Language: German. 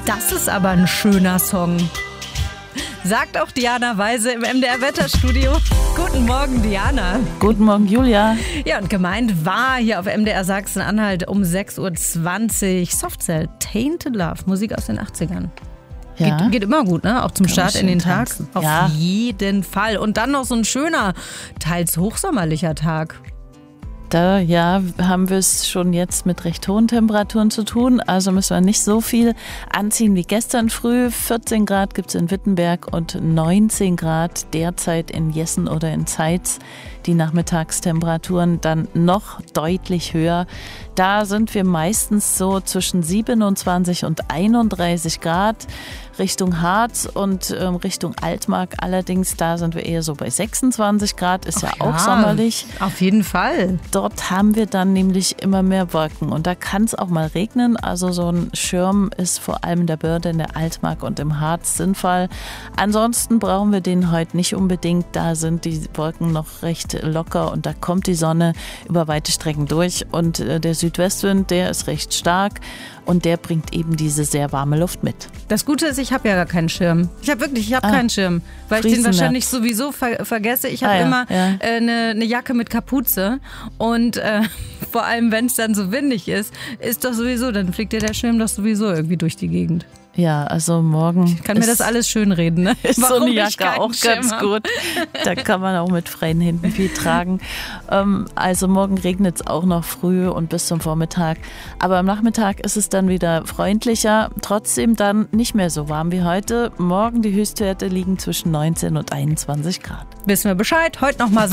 Das ist aber ein schöner Song. Sagt auch Diana Weise im MDR-Wetterstudio. Guten Morgen, Diana. Guten Morgen, Julia. Ja, und gemeint war hier auf MDR Sachsen-Anhalt um 6.20 Uhr Softcell, Tainted Love, Musik aus den 80ern. Ja. Geht immer gut, ne? Auch zum Start in den Tag. Tanzen. Auf jeden Fall. Und dann noch so ein schöner, teils hochsommerlicher Tag. Da haben wir es schon jetzt mit recht hohen Temperaturen zu tun. Also müssen wir nicht so viel anziehen wie gestern früh. 14 Grad gibt es in Wittenberg und 19 Grad derzeit in Jessen oder in Zeitz. Die Nachmittagstemperaturen dann noch deutlich höher. Da sind wir meistens so zwischen 27 und 31 Grad. Richtung Harz und Richtung Altmark allerdings, da sind wir eher so bei 26 Grad, ist ja auch sommerlich. Auf jeden Fall. Dort haben wir dann nämlich immer mehr Wolken und da kann es auch mal regnen. Also so ein Schirm ist vor allem in der Börde, in der Altmark und im Harz sinnvoll. Ansonsten brauchen wir den heute nicht unbedingt. Da sind die Wolken noch recht locker und da kommt die Sonne über weite Strecken durch. Und der Südwestwind, der ist recht stark und der bringt eben diese sehr warme Luft mit. Das Gute ist, ich habe ja gar keinen Schirm. Ich habe keinen Schirm, weil ich den wahrscheinlich sowieso vergesse. Ich habe immer eine Jacke mit Kapuze und vor allem, wenn es dann so windig ist doch sowieso, dann fliegt dir der Schirm doch sowieso irgendwie durch die Gegend. Ja, also morgen. Ich kann mir das alles schön reden, ne? Ist so eine Jacke auch ganz gut. Da kann man auch mit freien Händen viel tragen. Also morgen regnet es auch noch früh und bis zum Vormittag. Aber am Nachmittag ist es dann wieder freundlicher. Trotzdem dann nicht mehr so warm wie heute. Morgen die Höchstwerte liegen zwischen 19 und 21 Grad. Wissen wir Bescheid. Heute nochmal so.